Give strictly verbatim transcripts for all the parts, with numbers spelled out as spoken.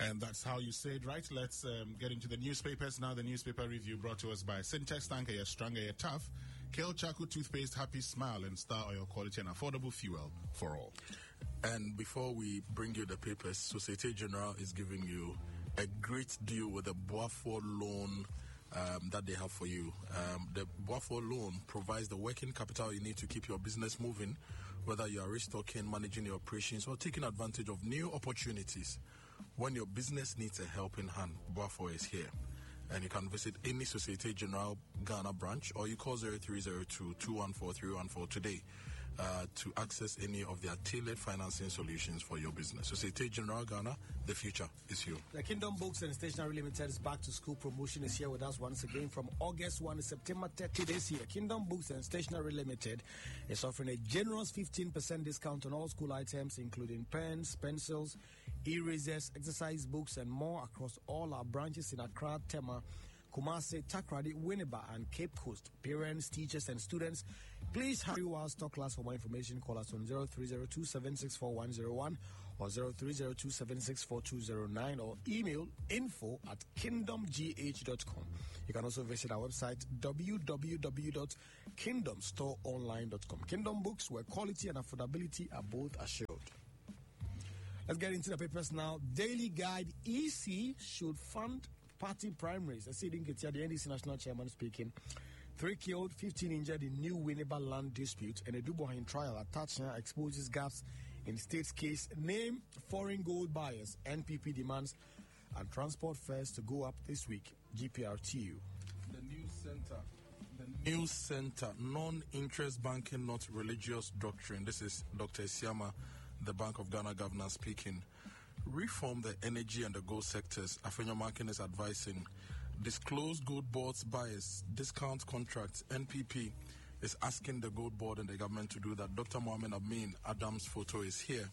And that's how you say it, right? Let's um, get into the newspapers now. The newspaper review brought to us by Syntex Tanker, you're stronger, you're tough. Kale Charcoal Toothpaste, Happy Smile, and Star Oil Quality and Affordable Fuel for all. And before we bring you the papers, Societe Generale is giving you a great deal with the Boafo loan um, that they have for you. Um, the Boafo loan provides the working capital you need to keep your business moving, whether you are restocking, managing your operations, or taking advantage of new opportunities. When your business needs a helping hand, Boafo is here. And you can visit any Societe Generale Ghana branch, or you call zero three zero two, two one four, three one four today uh, to access any of their tailored financing solutions for your business. Societe Generale Ghana, the future is you. The Kingdom Books and Stationery Limited's back to school promotion is here with us once again from August first to September thirtieth this year. Kingdom Books and Stationery Limited is offering a generous fifteen percent discount on all school items, including pens, pencils, erasers, exercise books, and more across all our branches in Accra, Tema, Kumasi, Takrady, Winneba, and Cape Coast. Parents, teachers, and students, please hurry while stock lasts. For more information, call us on zero three zero two, seven six four one zero one or zero three zero two, seven six four two zero nine or email info at kingdom g h dot com. You can also visit our website w w w dot kingdom store online dot com. Kingdom Books, where quality and affordability are both assured. Let's get into the papers now. Daily Guide, E C should fund party primaries. Acceding to the N D C National Chairman speaking. Three killed, fifteen injured in new Winneba land dispute, and a Dubois trial at Tachna exposes gaps in state's case. Name foreign gold buyers. N P P demands and transport fares to go up this week. G P R T U. The News Center. The News Center. Non-interest banking, not religious doctrine. This is Doctor Siama, the Bank of Ghana governor, speaking. Reform the energy and the gold sectors. Afenyo Markin is advising. Disclose gold boards buyers, discount contracts. N P P is asking the gold board and the government to do that. Doctor Mohamed Amin Adam's photo is here.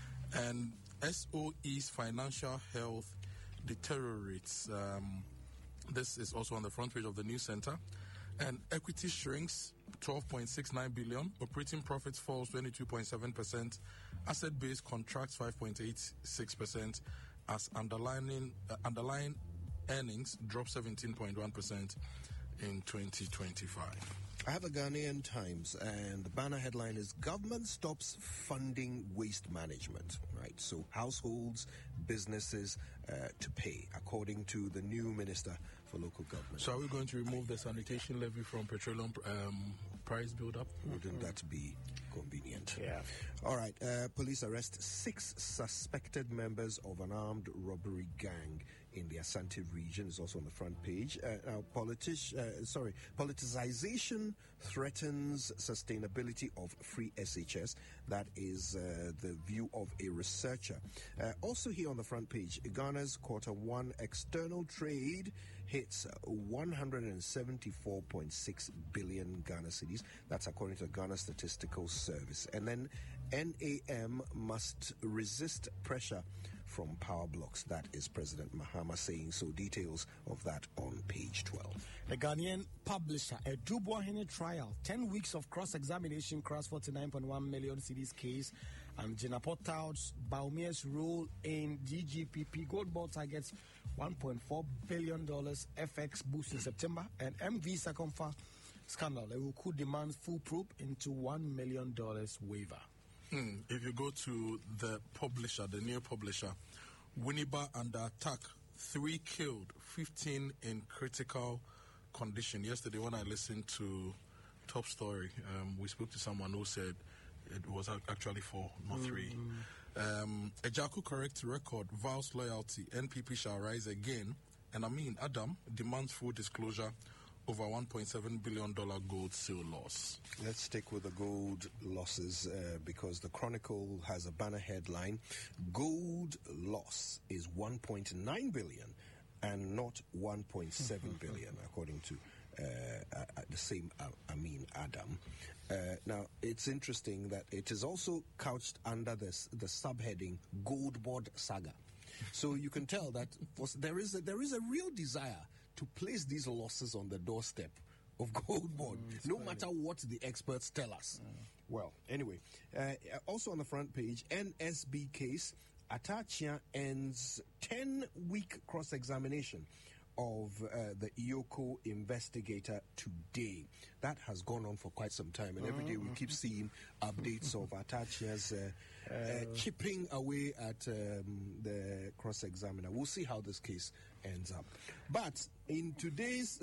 And S O E's financial health deteriorates. Um, this is also on the front page of the News Center. And equity shrinks twelve point six nine billion. Operating profits falls twenty-two point seven percent. Asset base contracts five point eight six percent as underlying uh, underlying earnings drop seventeen point one percent in twenty twenty-five. I have a Ghanaian Times, and the banner headline is Government Stops Funding Waste Management. Right, so households, businesses uh, to pay, according to the new Minister for Local Government. So are we going to remove the sanitation levy from petroleum um, price build-up? Wouldn't that be convenient? Yeah. All right, uh, police arrest six suspected members of an armed robbery gang in the Asante region. It's also on the front page. Uh, now, politic, uh, sorry, politicization threatens sustainability of free S H S. That is uh, the view of a researcher. Uh, also here on the front page, Ghana's quarter one external trade hits one hundred seventy-four point six billion Ghana cedis. That's according to the Ghana Statistical Service. And then N A M must resist pressure from power blocks. That is President Mahama saying so. Details of that on page twelve. The Ghanaian publisher, a Dubois trial, ten weeks of cross-examination, cross forty-nine point one million cedis case, and Gina Portaud's Baumere's role in G G P P. Gold Board targets one point four billion dollars F X boost in September, and M V Sakomfa scandal. They could demand full probe into one million dollars waiver. Hmm. If you go to the publisher, the new publisher, Winneba under attack, three killed, fifteen in critical condition. Yesterday when I listened to Top Story, um, we spoke to someone who said it was actually four, not mm. three. Um, Ejaku correct record, vows loyalty, N P P shall rise again. And I mean, Adam demands full disclosure over one point seven billion dollars gold sale loss. Let's stick with the gold losses uh, because the Chronicle has a banner headline. Gold loss is one point nine billion dollars and not one point seven billion dollars, according to uh, uh, the same uh, Amin Adam. Uh, now, it's interesting that it is also couched under this, the subheading Gold Board Saga. So you can tell that there is a, there is a real desire to place these losses on the doorstep of Gold Board, mm, no funny. matter what the experts tell us. Mm. Well, anyway, uh, also on the front page, N S B case, Atachia ends ten-week cross-examination of uh, the Iyoko investigator today. That has gone on for quite some time, and every day we keep seeing updates of Atachia's uh, uh, chipping away at um, the cross-examiner. We'll see how this case ends up. But in today's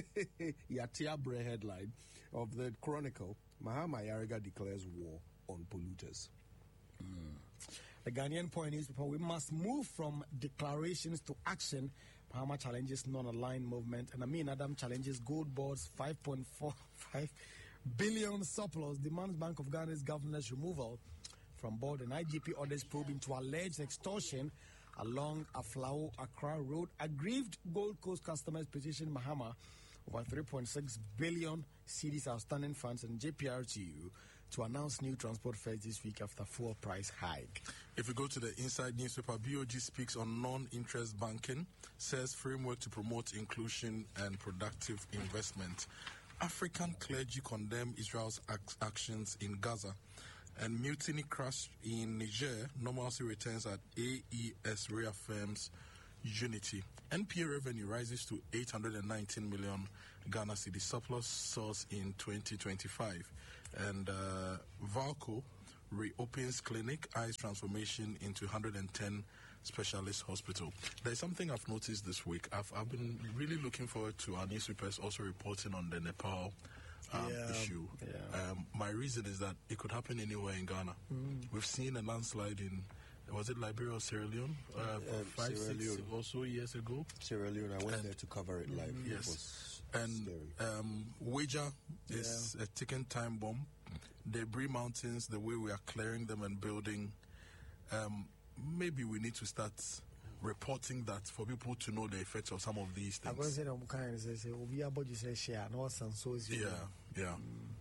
Yatiabre headline of the Chronicle, Mahama Yariga declares war on polluters. Mm. The Ghanaian Point newspaper, we must move from declarations to action. Mahama challenges non-aligned movement, and Amin Adam challenges Gold Board's five point four five billion surplus, demands Bank of Ghana's governor's removal from board, and I G P orders probe into alleged extortion along Aflao Accra Road. Aggrieved Gold Coast customers petition Mahama over three point six billion cedis outstanding funds, and J P R T U to announce new transport fares this week after fuel price hike. If we go to the inside newspaper, B O G speaks on non-interest banking, says framework to promote inclusion and productive investment. African clergy condemn Israel's ac- actions in Gaza, and mutiny crash in Niger. Normalcy returns at A E S reaffirms unity. N P A revenue rises to eight hundred nineteen million Ghana cedi, surplus source in twenty twenty-five. And uh, Valco reopens clinic, eyes transformation into one hundred ten specialist hospital. There's something I've noticed this week. I've, I've been really looking forward to our newspapers also reporting on the Nepal um, Yeah, issue. yeah. Um, my reason is that it could happen anywhere in Ghana. Mm. We've seen a landslide in, was it Liberia or Sierra Leone? Uh, Um, five, Sierra six Leone. or so years ago. Sierra Leone, I went And- there to cover it live. It Yes. was And scary. um, Wager is a ticking time bomb. The Bree Mountains, the way we are clearing them and building, um, maybe we need to start reporting that for people to know the effects of some of these I'm going to things. say, I'm kind of say, we are about to say share, no sense, so is Yeah, yeah.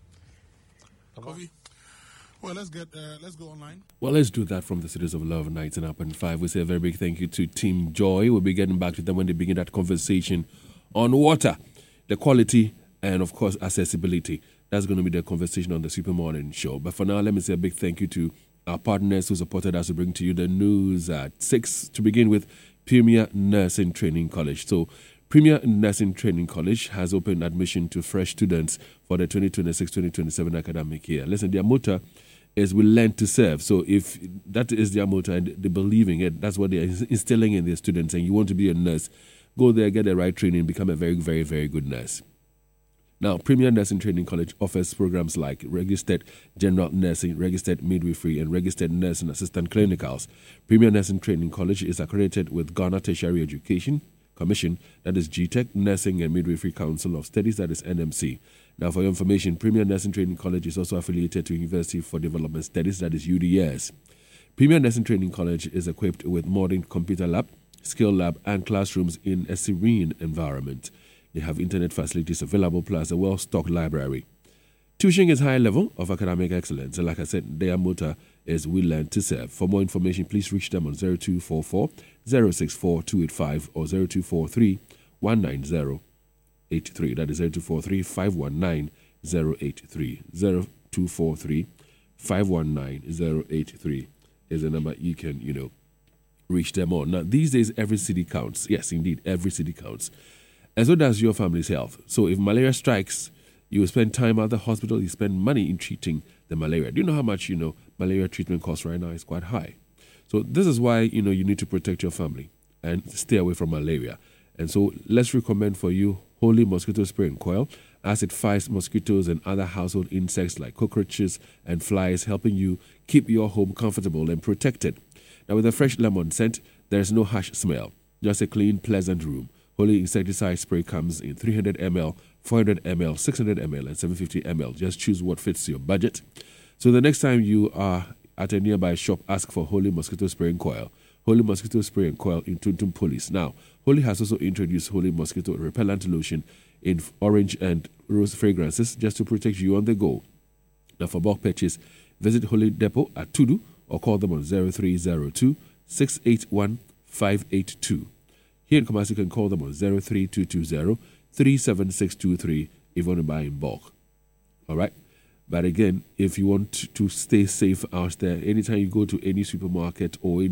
Kofi? Well, let's get uh, let's go online. Well, let's do that from the Cities of Love nineteen point five. We say a very big thank you to Team Joy. We'll be getting back to them when they begin that conversation on water, the quality, and of course, accessibility. That's going to be the conversation on the Super Morning Show. But for now, let me say a big thank you to our partners who supported us to bring to you the news at six. To begin with, Premier Nursing Training College. So, Premier Nursing Training College has opened admission to fresh students for the twenty twenty-six twenty twenty-seven academic year. Listen, their motto is we learn to serve. So if that is their motto and they believe in it, that's what they're instilling in their students, and you want to be a nurse, go there, get the right training, become a very, very, very good nurse. Now, Premier Nursing Training College offers programs like registered general nursing, registered midwifery, and registered nurse and assistant clinicals. Premier Nursing Training College is accredited with Ghana Tertiary Education Commission, that is G TEC, Nursing and Midwifery Council of Studies, that is N M C. Now, for your information, Premier Nursing Training College is also affiliated to University for Development Studies, that is U D S. Premier Nursing Training College is equipped with modern computer lab, skill lab, and classrooms in a serene environment. They have internet facilities available, plus a well-stocked library. Tuition is high level of academic excellence, and like I said, their motto is we learn to serve. For more information, please reach them on zero two four four, zero six four, two eight five or zero two four three, one nine zero eight three. That is zero two four three, five one nine, zero eight three. zero two four three, five one nine, zero eight three is the number you can, you know, reach them on. Now, these days, every city counts. Yes, indeed, every city counts. And so does your family's health. So if malaria strikes, you spend time at the hospital, you spend money in treating the malaria. Do you know how much, you know, malaria treatment costs right now? It's quite high. So this is why, you know, you need to protect your family and stay away from malaria. And so let's recommend for you Holy Mosquito Spray and Coil, as it fights mosquitoes and other household insects like cockroaches and flies, helping you keep your home comfortable and protected. Now, with a fresh lemon scent, there's no harsh smell, just a clean, pleasant room. Holy Insecticide Spray comes in three hundred milliliters, four hundred milliliters, six hundred milliliters, and seven hundred fifty milliliters. Just choose what fits your budget. So the next time you are at a nearby shop, ask for Holy Mosquito Spray and Coil. Holy Mosquito Spray and Coil in Tuntum Police. Now, Holy has also introduced Holy Mosquito Repellent Lotion in orange and rose fragrances just to protect you on the go. Now, for bulk purchase, visit Holy Depot at Tudu or call them on zero three zero two, six eight one, five eight two. Here in Kumasi, you can call them on zero three two two zero, three seven six two three if you want to buy in bulk. All right? But again, if you want to stay safe out there, anytime you go to any supermarket or any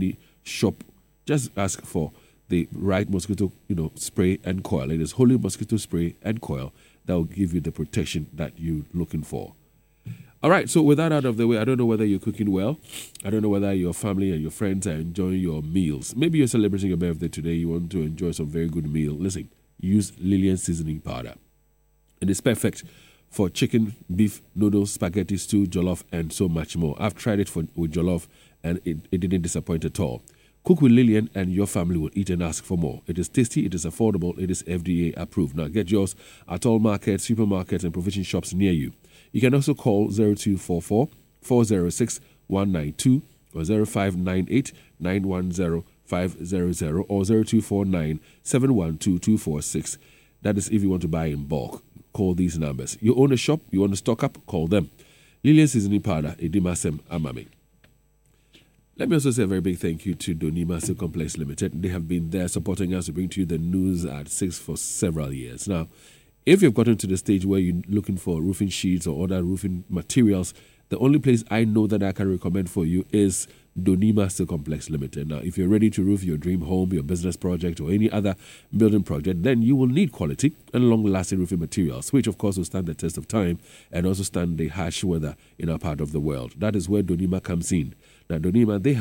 shop, just ask for the right mosquito, you know, spray and coil. It is Holy Mosquito Spray and Coil that will give you the protection that you're looking for. All right, so with that out of the way, I don't know whether you're cooking well. I don't know whether your family and your friends are enjoying your meals. Maybe you're celebrating your birthday today. You want to enjoy some very good meal. Listen, use Lillian seasoning powder. It is perfect for chicken, beef, noodles, spaghetti, stew, jollof, and so much more. I've tried it for, with jollof, and it, it didn't disappoint at all. Cook with Lillian and your family will eat and ask for more. It is tasty, it is affordable, it is F D A approved. Now get yours at all markets, supermarkets, and provision shops near you. You can also call zero two four four, four zero six, one nine two or zero five nine eight, nine one zero, five zero zero or zero two four nine, seven one two, two four six. That is if you want to buy in bulk. Call these numbers. You own a shop, you want to stock up, call them. Lillian Seasoning Powder, Edimasem Amami. Let me also say a very big thank you to Donima Steel Complex Limited. They have been there supporting us to bring to you the news at six for several years. Now, if you've gotten to the stage where you're looking for roofing sheets or other roofing materials, the only place I know that I can recommend for you is Donima Steel Complex Limited. Now, if you're ready to roof your dream home, your business project, or any other building project, then you will need quality and long-lasting roofing materials, which, of course, will stand the test of time and also stand the harsh weather in our part of the world. That is where Donima comes in. Now, Donima, they